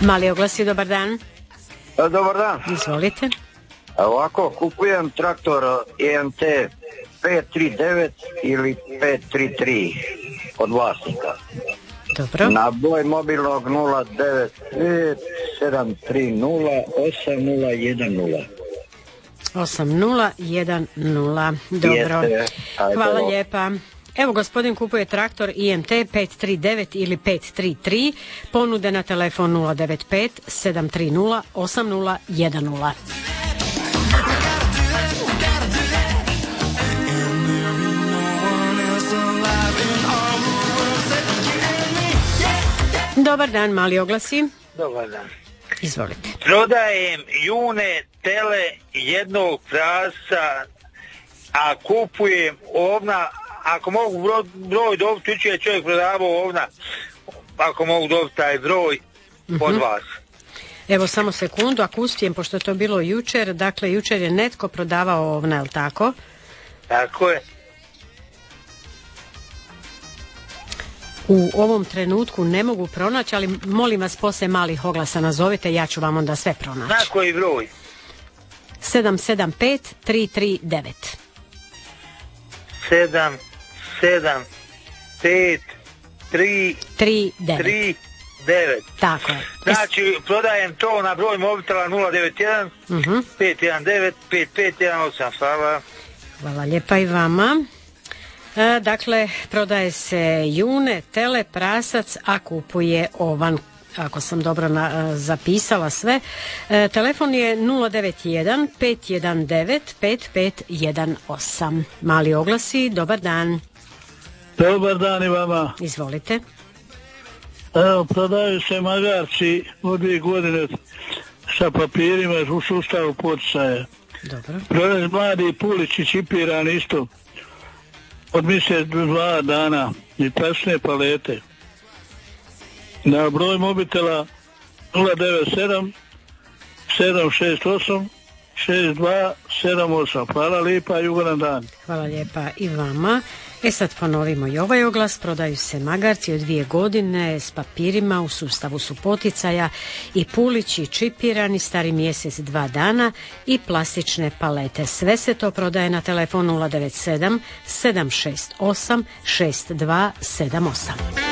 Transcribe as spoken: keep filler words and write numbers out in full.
Mali oglasi, dobar dan. Dobar dan. Izvolite. Ovako, kupujem traktor E M T pet tri devet ili pet tri tri od vlasnika. Dobro. Na broj mobilnog nula devet pet sedam tri nula osam nula jedan nula. osam nula jedan nula. Dobro. Hvala lijepa. Evo, gospodin kupuje traktor E M T pet tri devet ili pet tri tri, ponude na telefon nula devet pet sedam tri nula osam nula jedan nula. Dobar dan, mali oglasi. Dobar dan. Izvolite. Prodajem june, tele, jednog prasa, a kupujem ovna. Ako mogu broj, broj dobiti, uči je čovjek prodavao ovna, ako mogu dobiti taj broj uh-huh. od vas. Evo samo sekundu, ako uspijem, pošto je to bilo jučer, dakle jučer je netko prodavao ovna, je li tako? Tako je. U ovom trenutku ne mogu pronaći, ali molim vas poslije malih oglasa nazovite, ja ću vam onda sve pronaći. Na koji broj? sedam sedam pet tri tri devet. sedam sedam pet tri tri devet. tri devet. Tako je. Znači, prodajem to na broj mobitela nula devet jedan uh-huh. pet jedan devet pet pet jedan osam. Hvala. Hvala lijepa i vama. E, dakle, prodaje se june, tele, prasac, a kupuje ovan, ako sam dobro na, zapisala sve. E, telefon je nula devet jedan pet jedan devet pet pet jedan osam. Mali oglasi, dobar dan. Dobar dan i vama. Izvolite. Evo, prodaju se magarci od dvije godine sa papirima u sustavu poticaja. Dobro. Prodaju mladi pulići čipiran isto od mjesec do dva dana i plastične palete. Na broj mobitela nula devet sedam sedam šest osam šest dva sedam osam. Hvala lijepa i ugodan dan. Hvala lijepa i vama. E sad ponovimo i ovaj oglas. Prodaju se magarci od dvije godine s papirima, u sustavu su poticaja i pulići čipirani stari mjesec dva dana i plastične palete. Sve se to prodaje na telefon nula devet sedam sedam šest osam šest dva sedam osam.